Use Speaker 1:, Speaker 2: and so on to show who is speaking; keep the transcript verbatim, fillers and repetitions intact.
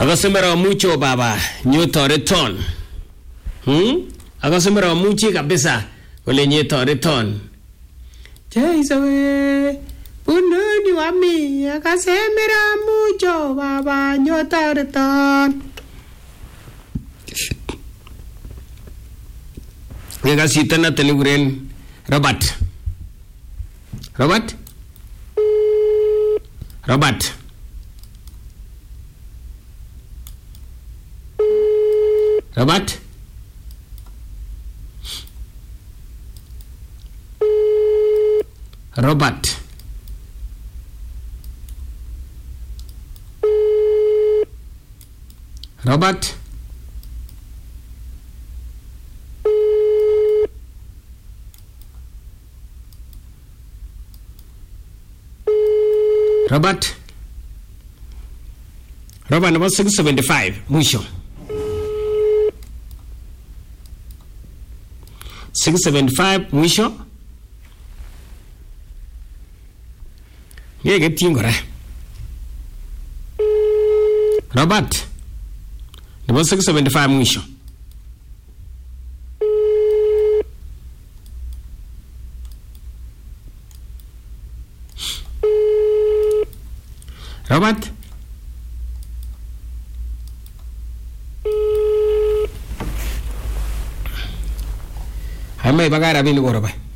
Speaker 1: Akasemera mucho baba nyotoreton. Hmm? Akasemera muchi kabisa kole nyotoreton. Jesu we punoni wami akasemera mucho baba nyotoreton. Ngega sitana teliguren Robert. Robert? Robert. Robert? Robert. Robert? Robert? Robert number six seventy-five. Mwisho. six seventy-five. Mwisho. Ngeke tingora. Robert. Number six seventy-five. Mwisho. Robert? Hamai bagara bini goro ba.